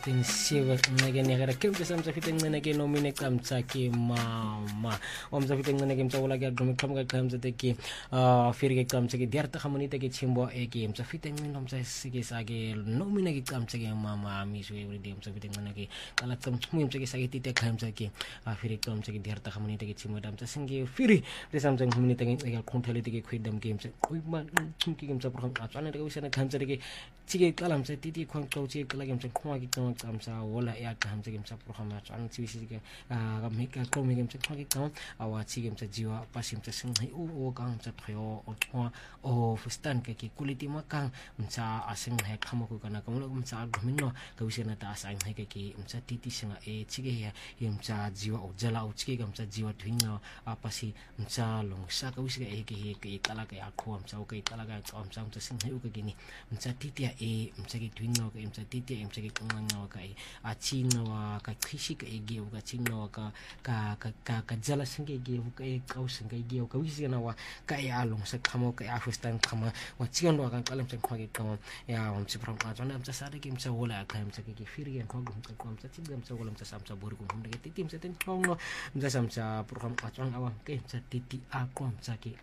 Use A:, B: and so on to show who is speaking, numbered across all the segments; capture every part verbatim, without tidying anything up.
A: fiteng siwa ngeke negera ke mtsa mtsa fiteng ngeke no mine kamtsa ke mama o mtsa fiteng ngeke mtsa wala ke drum khamga kamtsa te ke a firge kamtsa ke diarta khamuni te ke chimbo e ke mtsa fiteng no mtsa sige sage no mine ke kamtsa ke mama mi so every day mtsa fiteng ngeke kala tsam tsmu mtsa ke sage tite kamtsa ke a firge kamtsa ke diarta khamuni te ke chimbo damtsa singe firi te samtsa khamuni te ke ke khonthale te ke khwidam ke mtsa kuima tsumki ke mtsa program a tswana te ke wisana kamtsa te ke chige kala mtsa titi khong chige kala ke mtsa khwa ke tsama tsamsa wala ya kamtsa ke mtsa program a tswana tsisi ke ga meka khomi ke mtsa khwa ke tsama awa chige mtsa jiwa pasim mtsa singhi o o kang mtsa thyo o thwa o fustan ke ke kuliti makang mtsa asing he khamo ko kana kamlo mtsa gminno ka wisana ta asang he ke ke mtsa titi singa e chige ya mtsa jiwa o jala o chige mtsa jiwa twinga apasi mtsa long sa ka wisga e ke ke kala ka akho mtsa o ke kala ka mtsa mtsa singhi o ke gini mtsa titi ya e mtsa ke twinga ka mtsa titi ya mtsa ke nganga ka e achina wa ka khishi ka ege ka china wa ka ka ka ka jala singe ge ka e ka usinga ge ka wisga wa ka ya long sa khamo ka afstan khama wa chindo ka kala mtsa khwa ke kama ya mtsa from ka tsana mtsa sare ke mtsa wala ka mtsa ke ke firi ya khwa mtsa kwa mtsa chiga mtsa wala mtsa samsa bori ko mtsa ke titi mtsa ten khongo mtsa samsa program ka tsana awa ke mtsa titi a kwa mtsa ke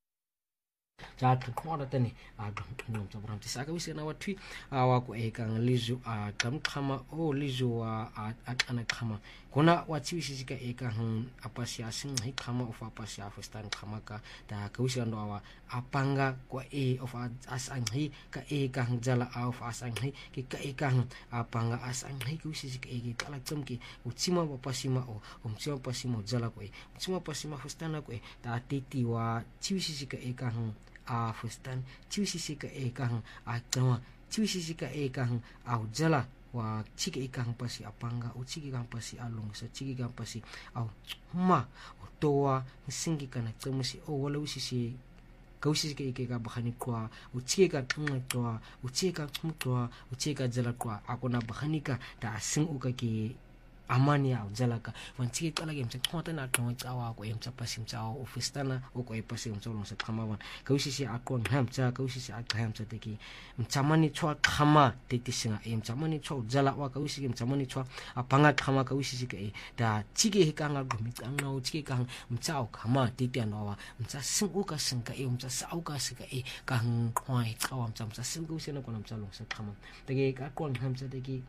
A: ja khona tani a gam mtsa program tsa ka wisga na wa thui awa ko e kang lizu a gam khama o lizu wa a kana khama kona wa chiwisi ka e kang apasya sing hi khama of apasya fustan khama ka ta ka wisga ndo awa apanga ko e of asang hi ka e kang jala of asang hi ke ka e kang apanga asang hi ku wisisi ka e kala tsumki uchima papasima o umchima pasima jala ko e uchima pasima fustan ko e ta titi wa chiwisi ka e kang a fustan chiwisi ka e kang a tama chiwisi ka e kang au jala wa chike ikang pasi apanga o chike kang pasi along sa chike kang pasi au ma o toa singi kana tsamusi o wala usisi kausi ke ke ka bahani kwa o chike ka twa o chike ka twa o chike ka jala kwa akona bahani ka ta sing u ka ke amani ya jalaka wan chike kala game chakwa ta na twa chawa ko em chapa sim chawa ofistana o ko e pasim cholo sa khama wan kausi si akon ham cha kausi si akham cha teki mchamani chwa khama teti singa em chamani chwa jala wa kausi game chamani chwa apanga khama kausi si ke da chike he kanga gumi kanga o chike kang mchao khama teti anwa mcha singu ka singa e mcha sau ka sika e kang khwai chawa mcha mcha singu sena ko nam chalong sa khama teki ka kon ham cha teki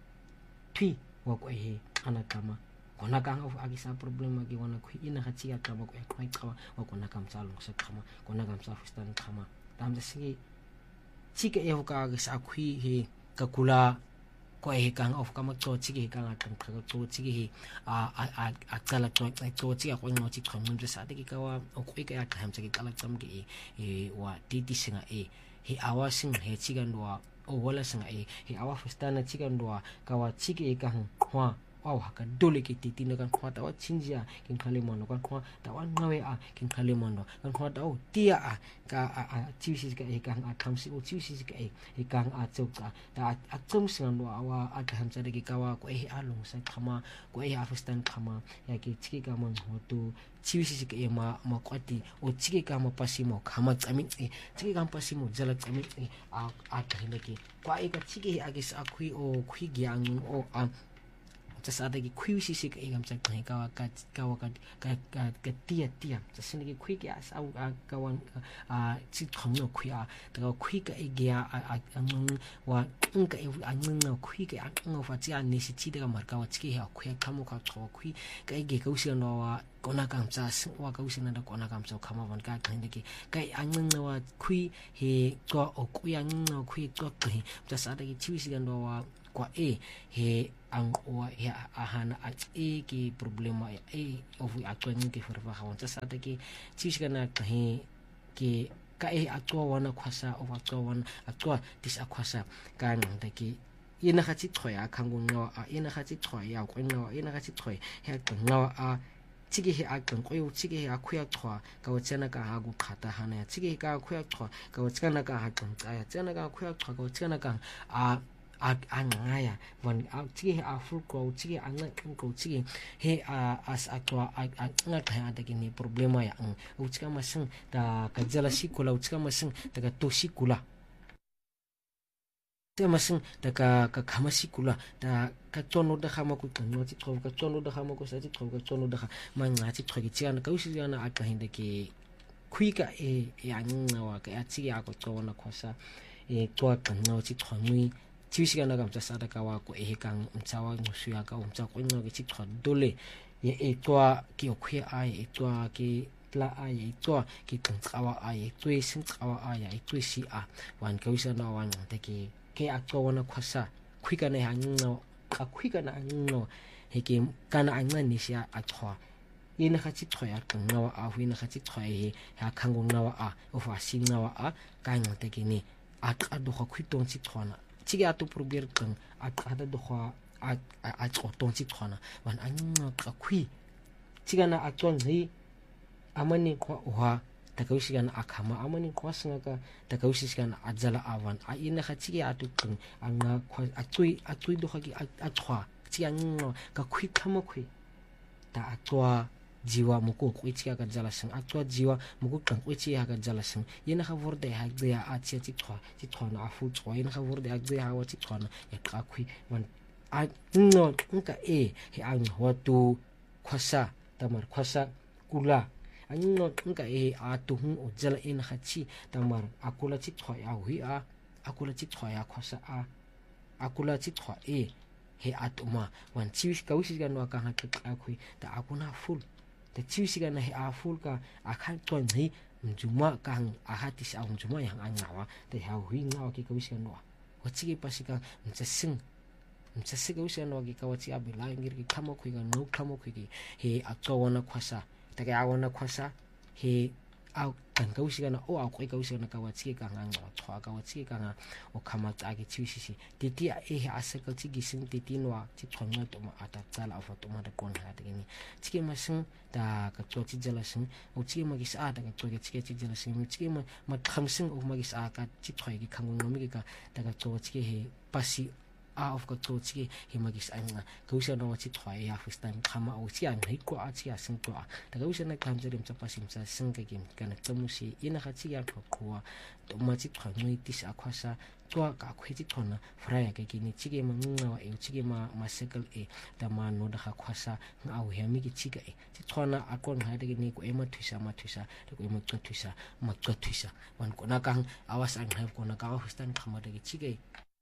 A: thui wa ko he ana kama kona kang of agisa problema ki wana khu ina khachi ya kama ko khoi khawa wa kona kam chalong sa khama kona kam sa fustan khama tam ja sigi chike e ka agisa khui he ka kula ko e kang of kama cho chike ka nga kam kha cho chike he a a a kala cho cho chike ko ngo chi khom mja sa de ki ka wa o ko ka ya kham chike kala cham ki e wa ti ti singa e he awa sing he chike ndo o wala singa e he awa fustana chike ndo ka wa chike e ka hwa aw ka dole ki titi na kan khwata wa chinjia kin khale mono kan khwa ta wa ngawe a kin khale mono kan khwata o tia a ka a chiwisi ka e kan a khamsi o chiwisi ka e e kan a chauka ta a chum singa no awa a dham cha de ki kawa ko e alung sa khama ko e afstan khama ya ki chiki ka mon hotu chiwisi ka e ma ma kwati o chiki ka ma pasimo khama chami e chiki ka pasimo jala chami e a a dhile ki kwa e ka chiki a gi sa khui o khui gyang o a sa de ki khui si si ka ingam cha kai ka ka ka ka ka ka tia tia sa sin ki khui ka sa ka wan a chi thong no khui a ta khui ka e gya a ang wa ng ka e ang no khui ka ang fa chi an ni si chi de ka mar ka wa chi ha khui ka mo ka tho khui ka e ge ka usi no wa kona kam cha wa ka usi na da kona kam cha khama wan ka kan de ki ka ang no wa khui he ko o khui ang no khui ko ki ta sa de ki chi si no wa kwa e he ang o ya ahana at e ki problema e ofu atwen ki ferfa hawan sa ta ki chis kana kahi ki ka e atwa wana khwasa o atwa wana atwa dis akhwasa ka nang ta ki ina kha chi thoya khangu ngo a ina kha chi thoya ko ngo ina kha chi thoy he ngo a chigi he akang ko yu chigi he akhuya thwa ka wachana ka ha gu khata hana chigi ka akhuya thwa ka wachana ka ha kang ya chana ka akhuya thwa ka wachana ka a a angaya wan a chigi a full ko chigi anga ko chigi he a as atwa a nga kha da kini problema ya ang uchka masang da kajala sikula uchka masang da to sikula te masing ta ka ka khamasikula ta ka tsono da khama ku tsono ti tro ka tsono da khama ku sa ti tro ka tsono da manga ti tro ki tsana ka usi yana aka hinde ke khuika e ya nnawa ka ya tsi ya ko tsona khosa e twa ka no ti tshwanwi tiusigana ka mtsa sada ka wa ko e kang mtsawa ngusu ya ka mtsa ko nno ke ti tro dole ye e twa ki o khwe ai e twa ki tla ai e twa ki tsawa ai e twe sin tsawa ai e twe si a wan ka usi na wan te ki ke a tsona khosa khuika ne ha nno ka khuika na nno he ke kana a ngani sia a tshwa ina ga ti tshwa ya ka ngawa a hu ina ga ti tshwa e ha khango ngawa a o fa si ngawa a ka ngate ke ni a ka do go khwitong ti tshwana ti ga to probeer kang a ka da do go a a tshotong ti tshwana wan a nno ka khwi ti ga na a tsong hi amani ko wa ta ka usi kana akhama amani ko singa ka ta ka usi kana ajala awan a ina ga ti ga to kang a nga a tsui a tsui do ga ki a tshwa ti ga nno ka khwi khama khwi ta a tswa jiwa moko kwetsi ka jala sing a tswa jiwa moko kang kwetsi ka jala sing ina ga vorde ha gya a tsi ti tshwa ti tshwana a fu tswa ina ga vorde ha gya wa ti tshwana ya ka khwi wan a no nka e he a ngwa to khosa tamar khosa kula a no nka e a to hu o jala ina ga chi tamar akula ti tshwa ya hui a akula ti tshwa ya khosa a akula ti tshwa e he atuma wan chiwi ka usi ga no ka ha ka khwi ta akuna full ta chiwi ga na he a full ka a khan to ngi mjuma ka a hati sa mjuma yang angawa ta ha hui ngawa ki ka usi no wa chi pa si ka mtsa sing mtsa si ga usi no ki ka wa chi abila ngir ki khamo khwi ga no khamo khwi ki he a tsona khwasa ta ga wana khwasa he a kan ka usi ga na o a khwi ka usi na ka wa chi ka nganga thwa ka wa chi ka nga o khama tsa ki chiwi si titi a e ha sa ka chi gi sing titi no a chi thonga to ma ata tsala a foto ma da kon ha ta ni chi ma sing ta ka to chi jala sing o chi ma gi sa ta ka to chi chi jala sing chi ma ma kham sing o ma gi sa ka chi thoi gi khang no mi ka ta ka to chi he pasi a of ka to chi he ma gi sa nga ka usi no chi thoi ya first time khama o chi an hi ko a chi a sing to a ta ka usi na kam je rim cha pasi sa sing ka gi ka na tsamusi ina ga chi ya ko ko to ma chi thoi no ti sa khwasa to ka khwi ti thona fraya ke kini chi ge ma nga wa e chi ge ma ma sekal e ta ma no da ga khwasa nga o he mi ki chi ga e ti thona a kon ha de ni ko e ma thuisa ma thuisa de ko e ma thuisa ma thuisa wan ko na kang awas ang ha ko na ka ho stan khama de chi ge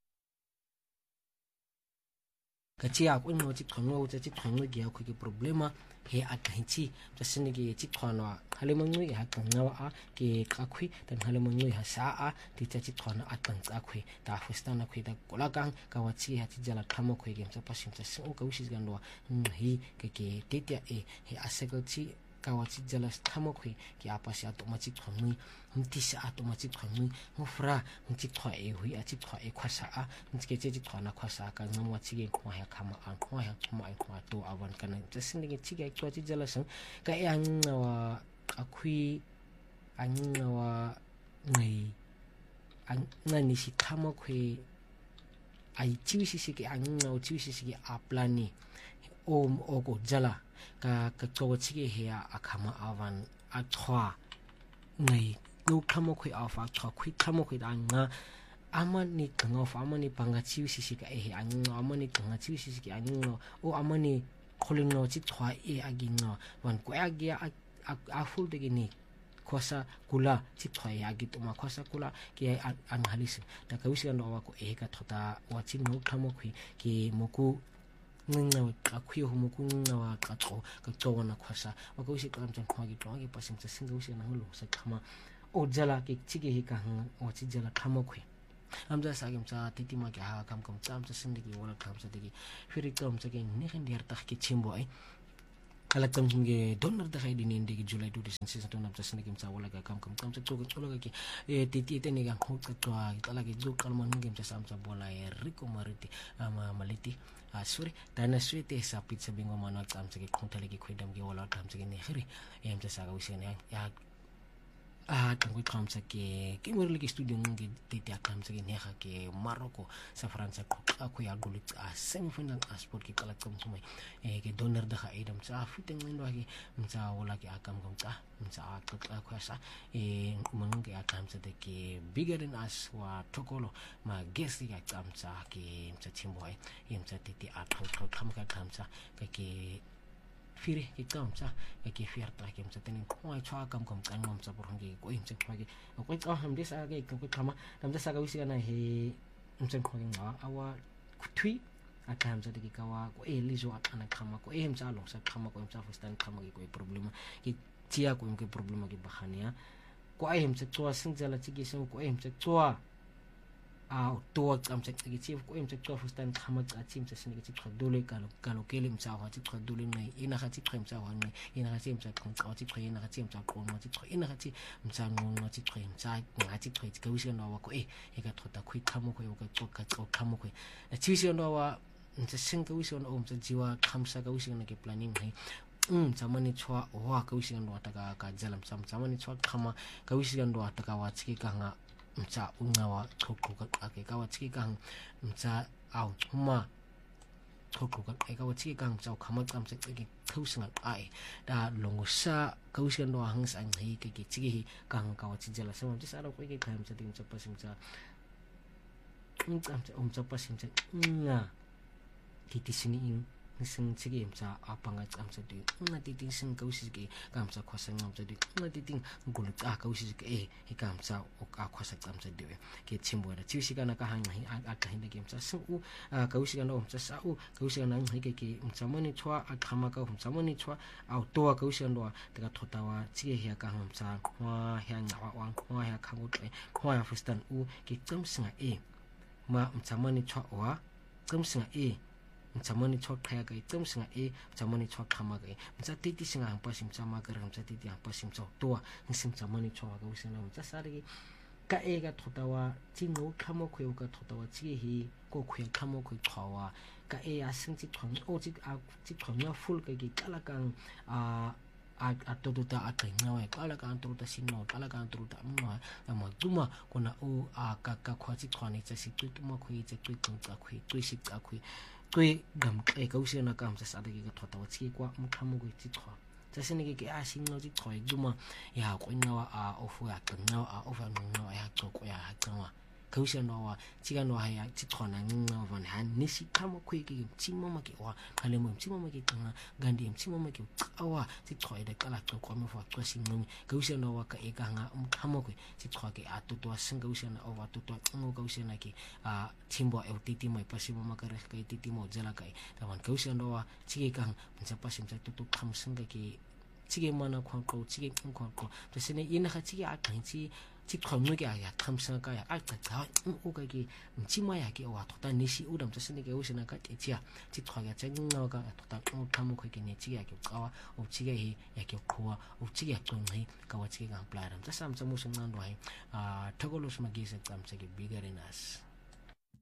A: ka chi a ko no chi thongo o chi thongo ge a ko ki problema he a ka chi ta sini ge chi thona hale mo ngui ha ka ngawa a ke ka khwi tan hale mo ngui ha sa a ti cha chi thona a tan cha khwi ta fustana khwi da kola kang ka wa chi ha chi jala khamo khwi ge sa pasim sa so ka usi gan wa hi ke ke te te e he a se ko chi ka wa chi jala khamo khwi ki a pa sha to ma chi thongi mti sa to ma chi thongi mo fra mti thwa e hui a chi thwa e khwasa a mti ke chi thwana khwasa ka ngam wa chi ge khwa ya khama a khwa ya khma ai khwa to awan kana ta sin ge chi ge to chi jala sang ka e ang wa a khwi ang wa ngai ang ngani si khamo khwi ai chi si si ke ang no chi si si a plani o o ko jala ka ka to chi ge he a khama awan a thwa ngai no khamo khwi a fa thwa khwi khamo khwi da nga amani kanga fa amani panga chi si si ka e ang no amani kanga chi si si ke ang no o amani kholing no chi thwa e agi no wan ko agi a a full de ni khosa kula chi thwa e agi to ma khosa kula ke ang halis ta ka usi no wa ko e ka thota wa chi no khamo khwi ke moku nginga ka khwi ho moku nginga wa ka tso ka tso na khosa wa ko usi ka am chan khwa gi to gi pasim sa singa usi na lo sa khama o jala ke chi ge hi ka o chi jala khamo khwi amza sagim cha titi ma ke ha kam kam cham cha sindi gi wala kam cha digi firi kam cha ge ne khen der takh ki chimbo ai kala kam ge donor da khai din indi gi july two thousand six to nam cha sindi kim cha wala ga kam kam kam cha chog chog ga ki e titi te ne ga khot ka to a tala ge jo kalman ngem cha sam cha bola e riko mariti ama maliti a suri dana suite sa pizza bingo mano cham cha ge khotale gi khidam ge wala kam cha ge ne khiri em cha sa ga usi ne ya a tangwe qhamsa ke ke mo re le ke studio nge tete a qhamsa ke nega ke Maroko sa France qoqa ko ya gulu a semifinal a sport ke qala qomtsumai e ke donor da ga Adam tsa futeng ndo ke mtsa ola ke akam ngomtsa mtsa a qoqa ko sa e mangke a qhamsa de ke bigger than us wa tokolo ma guest ya qhamsa ke mtsa Thimboy e mtsa tete a qoqa qhamka qhamsa ke fire ke qamtsa ke fierta ke mtsa teni wa tshwa kam kam kan mtsa boronge ko imtsa tshwa ke ko tsa hamde sa ke ko qama damtsa sa ka wisika na he mtsa khwa nga awa kuthui akamtsa de ke kawa ko e lizo akana qama ko e mtsa lo sa qama ko mtsa fustan qama ke ko problema ke tia ko ke problema ke bahania ko ai mtsa tswa singzela tsiki sing ko e mtsa tswa a to qamtsa tsiki ko e mtsa tswa fustan qama tsa tsimtsa sine ke tshadole kalo kalo ke le mtsa wa tshadole ngai ina ga tsi qemtsa wa ngai ina ga tsi mtsa qonqa tsi qwe ina ga tsi mtsa qonqa tsi qwe ina ga tsi mtsa ngonqa tsi qwe mtsa nga tsi qwe ka wisi no wa ko e e ka thota khwi khamo ko ka tsoka tso khamo ko tsi wisi no wa mtsa singa wisi no mtsa jiwa khamsa ka wisi no ke planning hai um zamani chwa wa ka wisi no ta ka ka jalam sam zamani chwa khama ka wisi no ta ka wa tsi ka nga mtsa ungawa chokho ka ke ka wa tsi ka mtsa au huma chokho ka ke ka wa tsi ka mtsa khama qamtsa ke thusinga ai da longosa ka wisi no hang sang hi ke ke tsi ka ka wa tsi jala sam tsa ra ko ke ka mtsa ting tsa pasim tsa mtsa mtsa pasim tsa nga titi sini in sing sige mtsa apanga tsamtsa de nga titi sing ka wisi ke ka mtsa khosa ngamtsa de nga titi ngulu tsa ka wisi ke e e ka mtsa o ka khosa tsamtsa de ke Thimbo ra tsi kana ka hanga hi a ka hinde ke mtsa su ka wisi kana mtsa sa u ka wisi kana ngi ke ke mtsa moni tshwa a khama ka mtsa moni tshwa a to ka wisi ndo ta ka thota wa tsi he ka mtsa wa ya ngawa wa wa ya khangu tle wa ya fustan u ke tsamsinga e ma mtsa moni tshwa wa tsamsinga e mtsamani chwa khaya kai tsamsinga e mtsamani chwa khama kai mtsa titi singa hampa sim tsama kar mtsa titi hampa sim tso toa sim tsamani chwa ka usena mtsa sari ka e ga thotawa tsingo khamo khwe ka thotawa tsi hi ko khwe khamo khwe thawa ka e a sing tsi thong o tsi a tsi thong ya full ka ki kala kang a a atota a tsenga wa kala ka antota sino kala ka antota mwa ma tuma kona o a ka ka khwatsi khwane tsa si tutuma khwe tsa tutuma khwe tsi tsa khwe kwe gam e ka usena ka mtsa sa ke ka thota wa tsi kwa mkhamo ko tsi thwa tsa sene ke ke a sinno tsi thwa duma ya ko nna a ofu ya qenna a ofu nna ya qoko ya qenwa ka usena wa tsi ka no ya tsi thona nna van han ni si khamo kwe ke tsi mama ke wa kale mo tsi mama ke qenga gandi tsi mama ke awa tsi thwa ida kala qoko mo fa qwa sinno ka usena wa ka e ka nga mkhamo kwe tsi thwa ke a tutwa singa usena over tutwa ngo ka usena ke a Thimbo e titi mai pasibo makare ka titi mo jela kai taman ka usena wa tsi ka mtsa pasim tsa tutu kham singa ke tsi mana khwa ko tsi ke khwa ko to sene ina ga tsi a qintsi tsi khonwe ke ya khamsinga ka ya a tsa o ka ke mtsima ya ke wa thota nisi o dam tsa sene ke usena ka tsia tsi thwa ya tsa nga ka thota o khamo khwe ke ne tsi ya ke qawa o tsi ke hi ya ke khwa o tsi ya qongi ka wa tsi ka plan tsa sam tsa mo sengando hai a thogolo smagisa tsamtsa ke bigger than us.